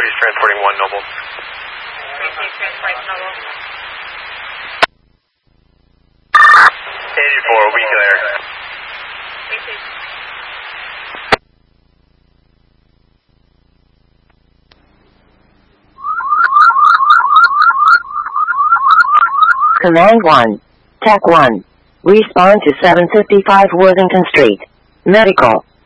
Breeze transporting 1 Noble. Breeze transporting Noble. 84, we clear. Command 1. Tech 1. Respond to 755 Worthington Street. Medical.